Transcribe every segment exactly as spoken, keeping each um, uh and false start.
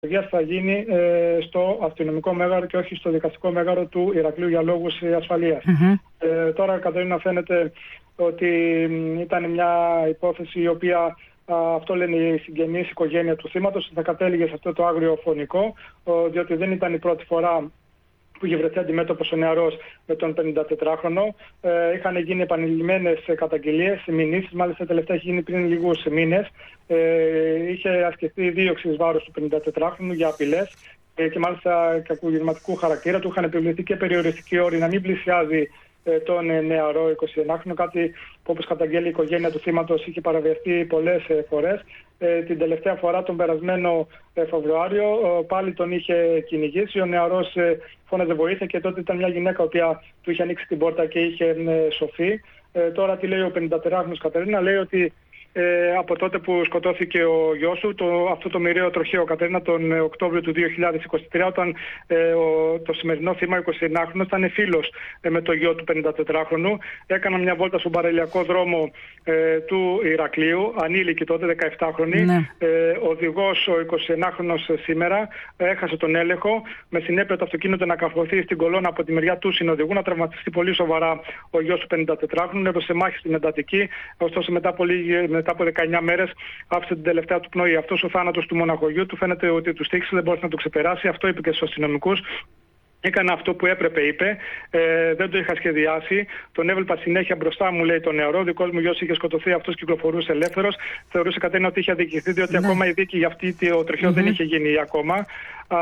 θα γίνει ε, στο αστυνομικό μέγαρο και όχι στο δικαστικό μέγαρο του Ηρακλείου για λόγους ασφαλείας. Mm-hmm. Ε, τώρα, Κατερίνα, φαίνεται ότι ήταν μια υπόθεση η οποία, α, αυτό λένε οι συγγενείς, η οικογένεια του θύματος, θα κατέληγε σε αυτό το άγριο φωνικό, ο, διότι δεν ήταν η πρώτη φορά που είχε βρεθεί αντιμέτωπος ο νεαρός με τον πενηντατετράχρονο. Ε, είχαν γίνει επανειλημμένες καταγγελίες, μηνύσεις, μάλιστα τελευταία έχει γίνει πριν λίγους μήνες. Ε, είχε ασκηθεί δίωξη εις βάρος του πενηντατετράχρονου για απειλές ε, και μάλιστα κακουργηματικού χαρακτήρα. Του είχαν επιβληθεί και περιοριστικοί όροι να μην πλησιάζει ε, τον ε, νεαρό εικοσιενάχρονο, κάτι που, όπως καταγγέλει η οικογένεια του θύματος, είχε παραβιαστεί πολλές ε, φορές. Ε, την τελευταία φορά, τον περασμένο ε, Φεβρουάριο, ε, πάλι τον είχε κυνηγήσει. Ο νεαρός ε, φώναζε βοήθεια και τότε ήταν μια γυναίκα η οποία του είχε ανοίξει την πόρτα και είχε ε, σωθεί. Ε, τώρα τι λέει ο πενηντατετράχρονος, Κατερίνα? Λέει ότι Ε, από τότε που σκοτώθηκε ο γιος του, το, αυτό το μοιραίο τροχαίο, Κατερίνα, τον Οκτώβριο του δύο χιλιάδες είκοσι τρία, όταν ε, ο, το σημερινό θύμα εικοσιενάχρονος ήταν φίλος ε, με το γιο του πενηντατετράχρονου. Έκαναν μια βόλτα στον παραλιακό δρόμο ε, του Ηρακλείου, ανήλικοι τότε, δεκαεπτάχρονοι. Ναι. Ε, ο οδηγός, ο εικοσιενάχρονος σήμερα, έχασε τον έλεγχο, με συνέπεια το αυτοκίνητο να καρφωθεί στην κολόνα από τη μεριά του συνοδηγού, να τραυματιστεί πολύ σοβαρά ο γιος του πενηντατετράχρονου, έδωσε μάχη στην εντατική, ωστόσο μετά από λίγη μετά από δεκαεννιά μέρες άφησε την τελευταία του πνοή. Αυτός ο θάνατος του μοναχογιού του φαίνεται ότι του στήχησε, δεν μπορούσε να το ξεπεράσει. Αυτό είπε και στους αστυνομικούς. Έκανε αυτό που έπρεπε, είπε. Ε, δεν το είχα σχεδιάσει. Τον έβλεπα συνέχεια μπροστά μου, λέει, το νεαρό. Ο δικός μου γιος είχε σκοτωθεί, αυτός κυκλοφορούσε ελεύθερος. Θεωρούσε, Κατερίνα, ότι είχε αδικηθεί, διότι ναι. ακόμα η δίκη για αυτή το τροχαίο mm-hmm. δεν είχε γίνει ακόμα. Α,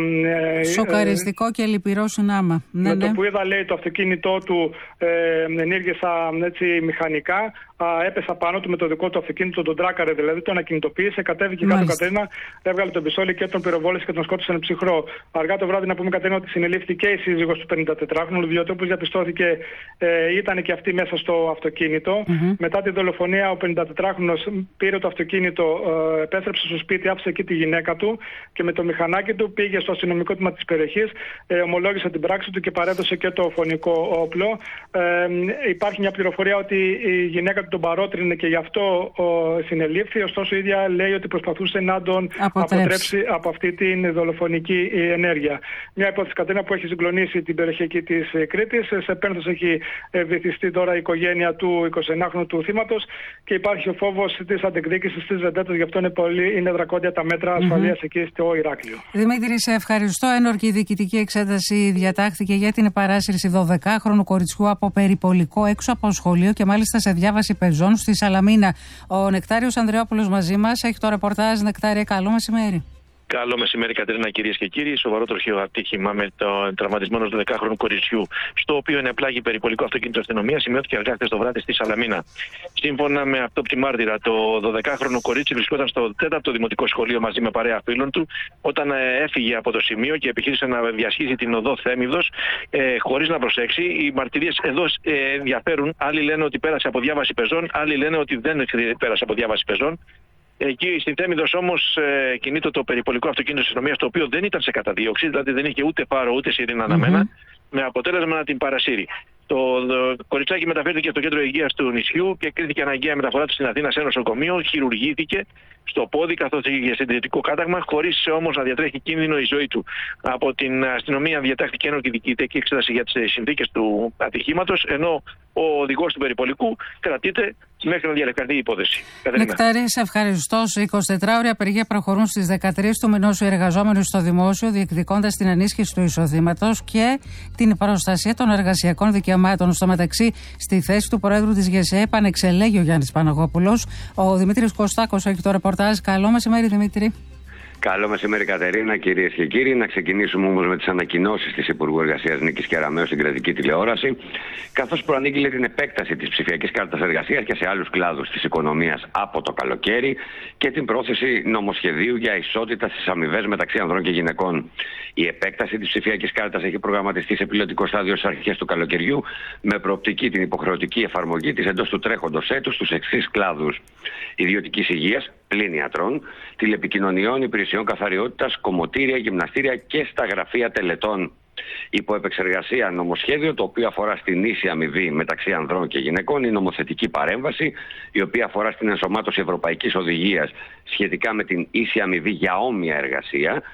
ε, Σοκαριστικό ε, και λυπηρό συνάμα. Με ναι, το ναι. που είδα, λέει, το αυτοκίνητό του ε, ενήργησα έτσι μηχανικά. Α, έπεσα πάνω του με το δικό του αυτοκίνητο, τον τράκαρε δηλαδή, τον ακινητοποίησε, κατέβηκε κάτω, Κατερίνα, έβγαλε τον πιστόλι και τον πυροβόλησε και τον σκότωσε εν ψυχρό. Αργά το βράδυ, να πούμε, Κατερίνα, ότι συνελήφθη και η σύζυγος του πενηντατετράχρονου, διότι όπως διαπιστώθηκε ε, ήταν και αυτή μέσα στο αυτοκίνητο. Mm-hmm. Μετά τη δολοφονία, ο πενηντατετράχρονος πήρε το αυτοκίνητο, ε, επέστρεψε στο σπίτι, άφησε εκεί τη γυναίκα του και με το μηχανάκι του πήγε στο αστυνομικό τμήμα της περιοχής, ε, ομολόγησε την πράξη του και παρέδωσε και το φωνικό όπλο. Ε, υπάρχει μια πληροφορία ότι η γυναίκα του τον παρότρινε και γι' αυτό ο, συνελήφθη. Ωστόσο, η ίδια λέει ότι προσπαθούσε να τον αποτρέψει, αποτρέψει από αυτή την δολοφονική ενέργεια. Μια υπόθεση, Κατερίνα, που έχει συγκλονίσει την περιοχή εκεί της Κρήτης. Σε Πένθος έχει βυθιστεί τώρα η οικογένεια του εικοσιενάχρονου του θύματος και υπάρχει ο φόβος της αντεκδίκησης της βεντέτας. Γι' αυτό είναι, πολύ, είναι δρακόντια τα μέτρα ασφαλείας mm-hmm. εκεί στο Ηράκλειο. Δημήτρη, σε ευχαριστώ. Ένορκη διοικητική εξέταση διατάχθηκε για την παράσυρση δωδεκάχρονου κοριτσιού από περιπολικό έξω από σχολείο και μάλιστα σε διάβαση πεζών στη Σαλαμίνα. Ο Νεκτάριος Ανδρεόπουλος μαζί μας έχει το ρεπορτάζ. Νεκτάρια, καλό μεσημέρι. Καλό μεσημέρι, Κατερίνα, κυρίες και κύριοι. Σοβαρό τροχαίο ατύχημα με τον τραυματισμένο δωδεκάχρονου κοριτσιού, στο οποίο ενεπλάγει περιπολικό αυτοκίνητο αστυνομία, σημειώθηκε αργά χθες το βράδυ στη Σαλαμίνα. Σύμφωνα με αυτόπτη μάρτυρα, το δωδεκάχρονο κορίτσι βρισκόταν στο τέταρτο δημοτικό σχολείο μαζί με παρέα φίλων του, όταν έφυγε από το σημείο και επιχείρησε να διασχίσει την οδό Θέμιδος, ε, χωρίς να προσέξει. Οι μαρτυρίες εδώ ε, ενδιαφέρουν. Άλλοι λένε ότι πέρασε από διάβαση πεζών, άλλοι λένε ότι δεν πέρασε από διάβαση πεζών. Εκεί στην Θέμιδος όμως ε, κινείται το περιπολικό αυτοκίνητο της αστυνομίας, το οποίο δεν ήταν σε καταδίωξη, δηλαδή δεν είχε ούτε φάρο ούτε σιρήνα αναμένα, mm-hmm. με αποτέλεσμα να την παρασύρει. Το κοριτσάκι μεταφέρθηκε στο κέντρο υγείας του νησιού και κρίθηκε αναγκαία μεταφορά του στην Αθήνα σε ένα νοσοκομείο. Χειρουργήθηκε στο πόδι, καθώς είχε συντηρητικό κάταγμα, χωρίς όμως να διατρέχει κίνδυνο η ζωή του. Από την αστυνομία διατάχθηκε ένορκη διοικητική εξέταση για τις συνθήκες του ατυχήματος, ενώ ο οδηγός του περιπολικού κρατείται μέχρι να διαλευκανθεί η υπόθεση. Νεκτάρη, σε ευχαριστώ. εικοσιτετράωρη απεργία προχωρούν στις δεκατρείς του μηνός οι εργαζόμενοι στο δημόσιο, διεκδικώντας την ενίσχυση του εισοδήματος και την προστασία των εργασιακών δικαιωμάτων. Στο μεταξύ, στη θέση του Προέδρου της ΓΕΣΕ επανεξελέγει ο Γιάννης Παναγόπουλος. Ο Δημήτρης Κωστάκος έχει το ρεπορτάζ. Καλό μεσημέρι, Δημήτρη. Καλό μεσημέρι, Κατερίνα, κυρίες και κύριοι. Να ξεκινήσουμε όμως με τις ανακοινώσεις της Υπουργού Εργασίας Νίκης Κεραμέως στην κρατική τηλεόραση, καθώς προανήγγειλε την επέκταση της ψηφιακής κάρτας εργασίας και σε άλλους κλάδους της οικονομίας από το καλοκαίρι και την πρόθεση νομοσχεδίου για ισότητα στις αμοιβές μεταξύ ανδρών και γυναικών. Η επέκταση της ψηφιακής κάρτας έχει προγραμματιστεί σε πιλωτικό στάδιο στις αρχές του καλοκαιριού, με προοπτική την υποχρεωτική εφαρμογή της εντός του τρέχοντος έτους στους εξής κλάδους: ιδιωτικής υγείας, πλην ιατρών, τηλεπικοινωνιών, υπηρεσιών καθαριότητας, κομμωτήρια, γυμναστήρια και στα γραφεία τελετών. Υπό επεξεργασία νομοσχέδιο, το οποίο αφορά στην ίση αμοιβή μεταξύ ανδρών και γυναικών, η νομοθετική παρέμβαση, η οποία αφορά στην ενσωμάτωση ευρωπαϊκής οδηγίας σχετικά με την ίση αμοιβή για όμοια εργασία,